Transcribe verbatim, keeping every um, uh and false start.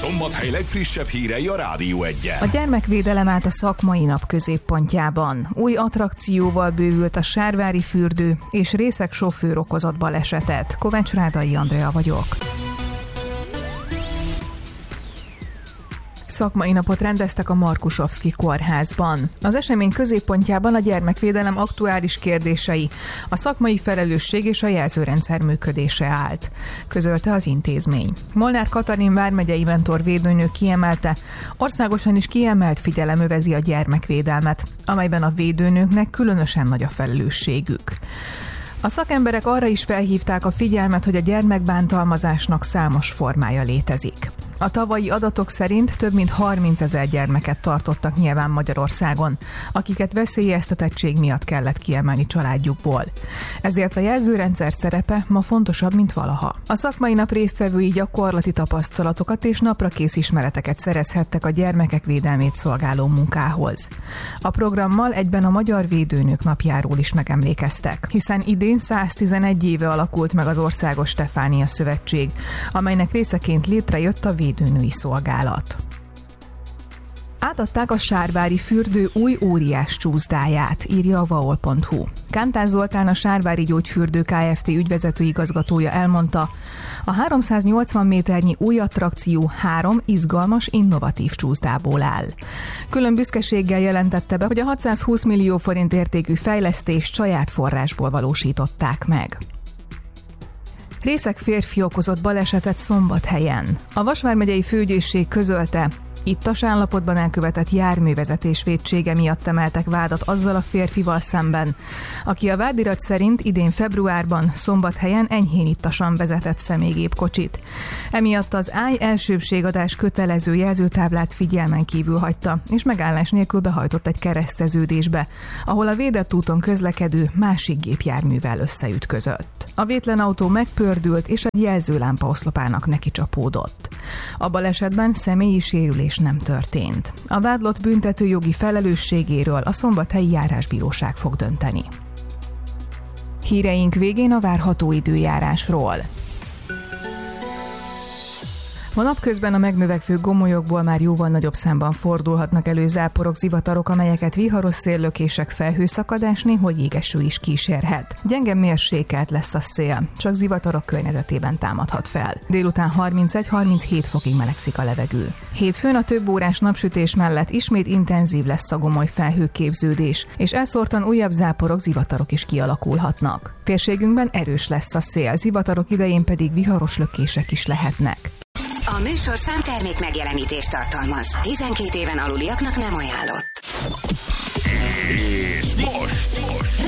Szombathely legfrissebb hírei a Rádió Egyen. A gyermekvédelem állt a szakmai nap középpontjában. Új attrakcióval bővült a Sárvári fürdő, és részeg sofőr okozott balesetet. Kovács Rádai Andrea vagyok. Szakmai napot rendeztek a Markusovszky kórházban. Az esemény középpontjában a gyermekvédelem aktuális kérdései, a szakmai felelősség és a jelzőrendszer működése állt, közölte az intézmény. Molnár Katalin vármegyei mentor védőnő kiemelte, országosan is kiemelt figyelem övezi a gyermekvédelmet, amelyben a védőnőknek különösen nagy a felelősségük. A szakemberek arra is felhívták a figyelmet, hogy a gyermekbántalmazásnak számos formája létezik. A tavalyi adatok szerint több mint harmincezer gyermeket tartottak nyilván Magyarországon, akiket veszélyeztetettség miatt kellett kiemelni családjukból. Ezért a jelzőrendszer szerepe ma fontosabb, mint valaha. A szakmai nap résztvevői gyakorlati tapasztalatokat és naprakész ismereteket szerezhettek a gyermekek védelmét szolgáló munkához. A programmal egyben a Magyar Védőnők napjáról is megemlékeztek, hiszen idén száztizenegy éve alakult meg az Országos Stefánia Szövetség, amelynek részeként létrejött a védőnői szolgálat. Átadták a Sárvári fürdő új óriás csúszdáját, írja a vaol pont hu. Kántás Zoltán, a Sárvári Gyógyfürdő Kft. Ügyvezető igazgatója elmondta, a háromszáznyolcvan méternyi új attrakció három izgalmas, innovatív csúszdából áll. Külön büszkeséggel jelentette be, hogy a hatszázhúsz millió forint értékű fejlesztést saját forrásból valósították meg. Részeg férfi okozott balesetet Szombathelyen. A Vas vármegyei főügyészség közölte, ittas állapotban elkövetett járművezetés vétsége miatt emeltek vádat azzal a férfival szemben, aki a vádirat szerint idén februárban Szombathelyen enyhén ittasan vezetett személygépkocsit. Emiatt az állj elsőbbségadás kötelező jelzőtáblát figyelmen kívül hagyta, és megállás nélkül behajtott egy kereszteződésbe, ahol a védett úton közlekedő másik gépjárművel összeütközött. A vétlen autó megpördült, és egy jelzőlámpa oszlopának neki csapódott. A balesetben személyi sérülés nem történt. A vádlott büntetőjogi felelősségéről a szombathelyi járásbíróság fog dönteni. Híreink végén a várható időjárásról. Ma napközben a megnövekvő gomolyokból már jóval nagyobb számban fordulhatnak elő záporok, zivatarok, amelyeket viharos széllökések, felhőszakadás, néhogy jégeső is kísérhet. Gyenge mérsékelt lesz a szél, csak zivatarok környezetében támadhat fel. Délután harmincegy-harminchét fokig melegszik a levegő. Hétfőn a több órás napsütés mellett ismét intenzív lesz a gomoly felhőképződés, és elszórtan újabb záporok, zivatarok is kialakulhatnak. Térségünkben erős lesz a szél, zivatarok idején pedig viharos lökések is lehetnek. A műsorszám termék megjelenítést tartalmaz. tizenkét éven aluliaknak nem ajánlott. És most, most